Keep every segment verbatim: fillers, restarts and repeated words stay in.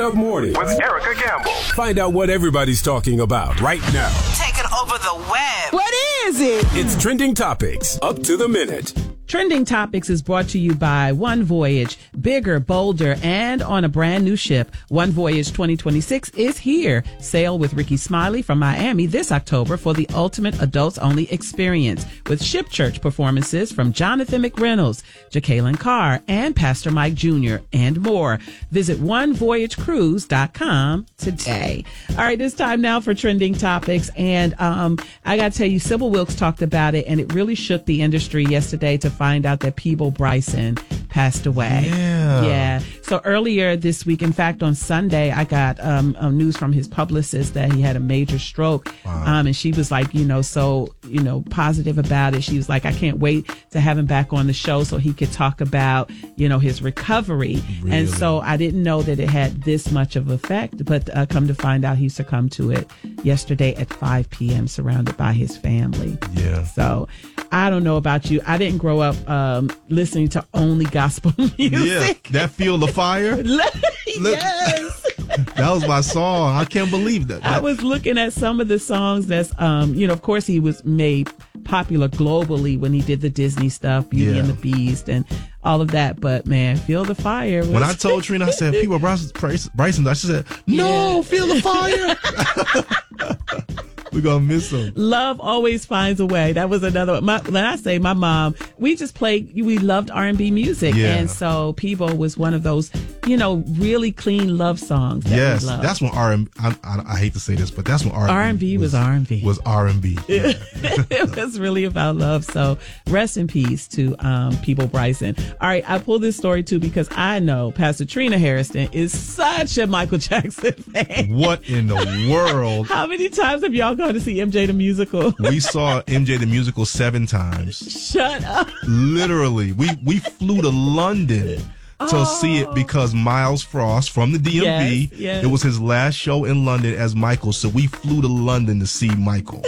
Up Mornings with Erica Gamble. Find out what everybody's talking about right now. Taking over the web. What is it? It's Trending Topics, up to the minute. Trending Topics is brought to you by One Voyage, bigger, bolder, and on a brand new ship. One Voyage twenty twenty-six is here. Sail with Ricky Smiley from Miami this October for the ultimate adults-only experience with Ship Church performances from Jonathan McReynolds, Jacqueline Carr, and Pastor Mike Junior, and more. Visit one voyage cruise dot com today. All right, it's time now for Trending Topics, and um, I got to tell you, Sybil Wilkes talked about it, and it really shook the industry yesterday to find out that Peabo Bryson passed away. Yeah. Yeah. So earlier this week, in fact, on Sunday, I got um, um, news from his publicist that he had a major stroke. Wow. Um, and she was like, you know, so, you know, positive about it. She was like, I can't wait to have him back on the show so he could talk about, you know, his recovery. Really? And so I didn't know that it had this much of effect, but uh, come to find out he succumbed to it yesterday at five p.m. surrounded by his family. Yeah. So I don't know about you. I didn't grow up um, listening to only gospel music. Yeah. That Feel the Fire? Yes. That was my song. I can't believe that. I was looking at some of the songs that's, um, you know, of course he was made popular globally when he did the Disney stuff, Beauty Yeah. and the Beast and all of that. But man, Feel the Fire. Was... When I told Trina, I said, people Bryson, Bryson, I said, no, Yeah. Feel the Fire. We're going to miss him. Love always finds a way. That was another one. My, when I say my mom, we just played, we loved R and B music. Yeah. And so Peabo was one of those, you know, really clean love songs that Yes, we loved. that's when R and B, I, I, I hate to say this, but that's when R and B, R and B was R and B. Was R and B. Yeah. It was really about love. So rest in peace to um, Peabo Bryson. All right, I pulled this story too because I know Pastor Trina Harrison is such a Michael Jackson fan. What in the world? How many times have y'all gone to see M J the Musical? We saw M J the Musical seven times. Shut up. Literally. We, we flew to London to Oh. see it because Miles Frost from the D M V, Yes, yes. it was his last show in London as Michael, so we flew to London to see Michael.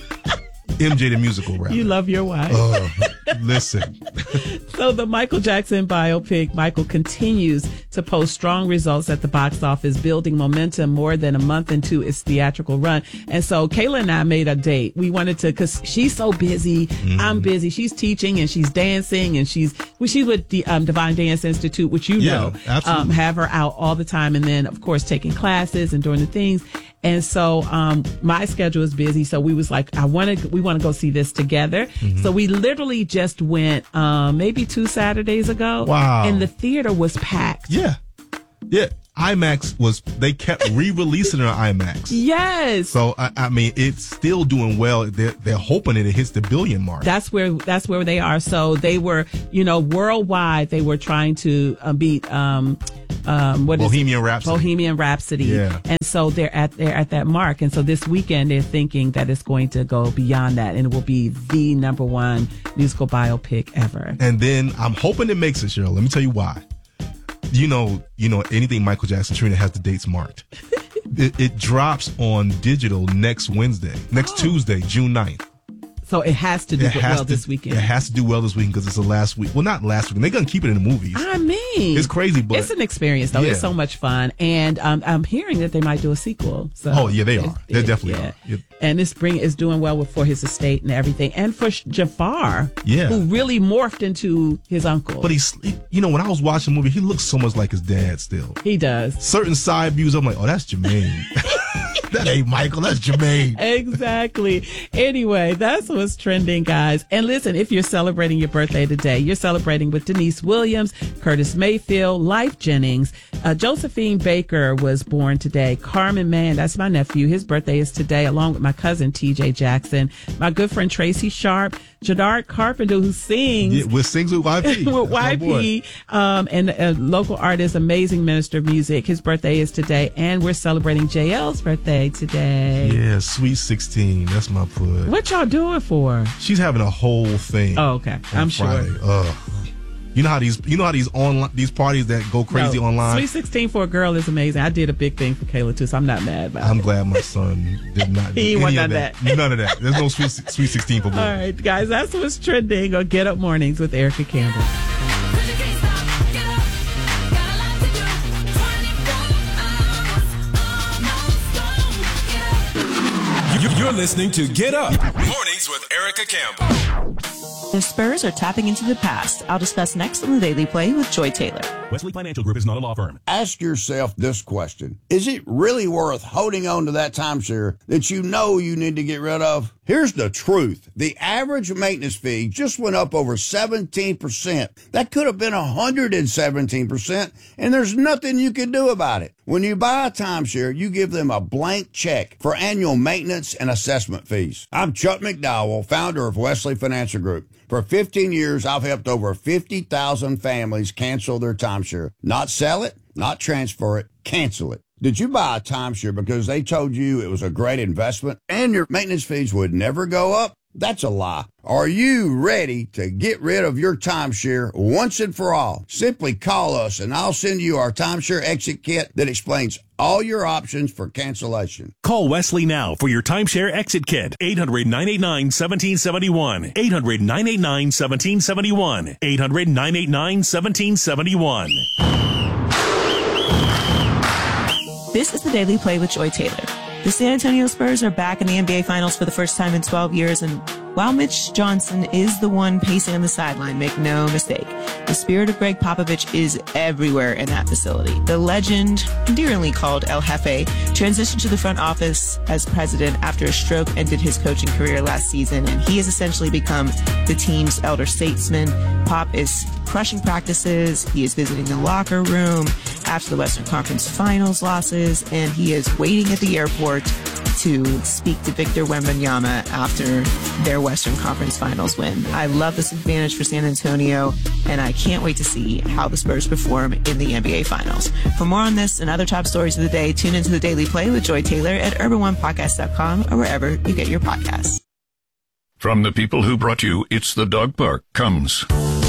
M J the Musical, rather. You love your wife. Oh, listen. So the Michael Jackson biopic, Michael, continues to post strong results at the box office, building momentum more than a month into its theatrical run. And so Kayla and I made a date. We wanted to, because she's so busy. Mm-hmm. I'm busy. She's teaching and she's dancing and she's well, she's with the um, Divine Dance Institute, which you Yeah, know, absolutely. um, have her out all the time. And then, of course, taking classes and doing the things. And so um, my schedule is busy. So we was like, I want to, we want to go see this together. Mm-hmm. So we literally just went um, maybe two Saturdays ago. Wow. And the theater was packed. Yeah. Yeah. IMAX was, they kept re-releasing it on IMAX. Yes. So, I, I mean, it's still doing well. They're, they're hoping that it hits the billion mark. That's where, that's where they are. So they were, you know, worldwide, they were trying to uh, beat, um, um, what Bohemian is it? Rhapsody. Bohemian Rhapsody. Yeah. And so they're at, they're at that mark. And so this weekend they're thinking that it's going to go beyond that and it will be the number one musical biopic ever. And then I'm hoping it makes it, Cheryl. Let me tell you why. You know, you know, anything Michael Jackson, Trina has the dates marked. it, it drops on digital next Wednesday, next Oh. Tuesday, June ninth. So it has to do It has well to, this weekend. It has to do well this weekend because it's the last week. Well, not last week. They're going to keep it in the movies. I mean, It's crazy, but it's an experience though. Yeah. It's so much fun. And um, I'm hearing that they might do a sequel. So Oh, yeah, they are. it's- They it- definitely yeah. are. Yeah. And this bring is doing well with, for his estate and everything. And for Jafar, Yeah. who really morphed into his uncle. But he's, you know, when I was watching the movie, he looks so much like his dad still. He does. Certain side views, I'm like, oh, that's Jermaine. That ain't Michael, that's Jermaine. Exactly. Anyway, that's what's trending, guys. And listen, if you're celebrating your birthday today, you're celebrating with Denise Williams, Curtis Mayfield, Life Jennings. Uh, Josephine Baker was born today. Carmen Mann, that's my nephew. His birthday is today, along with my cousin T J Jackson, my good friend Tracy Sharp, Jadard Carpenter, who sings. Yeah, with Sings with Y P. with Y P, um, and a local artist, amazing minister of music. His birthday is today, and we're celebrating J L's birthday today. Yeah, Sweet sixteen. That's my put. What y'all doing for? She's having a whole thing. Oh, okay. on I'm Friday. sure. Ugh. You know how these, you know how these online, these parties that go crazy No, online. Sweet sixteen for a girl is amazing. I did a big thing for Kayla too, so I'm not mad about I'm it. glad my son did not. do He any want of none of that. None of that. There's no sweet, sweet sixteen for boys. All right, guys, that's what's trending on Get Up Mornings with Erica Campbell. Cause you can't stop, get up, got a lot to do, twenty-four hours. You're listening to Get Up. Mornings with Erica Campbell. The Spurs are tapping into the past. I'll discuss next on the Daily Play with Joy Taylor. Wesley Financial Group is not a law firm. Ask yourself this question. Is it really worth holding on to that timeshare that you know you need to get rid of? Here's the truth. The average maintenance fee just went up over seventeen percent. That could have been one hundred seventeen percent, and there's nothing you can do about it. When you buy a timeshare, you give them a blank check for annual maintenance and assessment fees. I'm Chuck McDowell, founder of Wesley Financial Group. For fifteen years, I've helped over fifty thousand families cancel their timeshare. Not sell it, not transfer it, cancel it. Did you buy a timeshare because they told you it was a great investment and your maintenance fees would never go up? That's a lie. Are you ready to get rid of your timeshare once and for all? Simply call us and I'll send you our timeshare exit kit that explains all your options for cancellation. Call Wesley now for your timeshare exit kit. eight hundred, nine eight nine, one seven seven one. eight hundred, nine eight nine, one seven seven one. eight hundred, nine eight nine, one seven seven one. This is the Daily Play with Joy Taylor. The San Antonio Spurs are back in the N B A Finals for the first time in twelve years, and while Mitch Johnson is the one pacing on the sideline, make no mistake, the spirit of Greg Popovich is everywhere in that facility. The legend, endearingly called El Jefe, transitioned to the front office as president after a stroke ended his coaching career last season, and he has essentially become the team's elder statesman. Pop is crushing practices, he is visiting the locker room after the Western Conference Finals losses, and he is waiting at the airport to speak to Victor Wembanyama after their Western Conference Finals win. I love this advantage for San Antonio, and I can't wait to see how the Spurs perform in the N B A Finals. For more on this and other top stories of the day, tune into the Daily Play with Joy Taylor at urban one podcast dot com or wherever you get your podcasts. From the people who brought you It's the Dog Park comes